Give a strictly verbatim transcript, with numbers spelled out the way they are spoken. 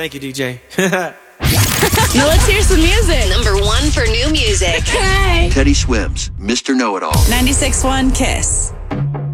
Thank you, D J. Now let's hear some music. Number one for new music. Okay. Teddy Swims, Mister Know-It-All. ninety-six point one Kiss.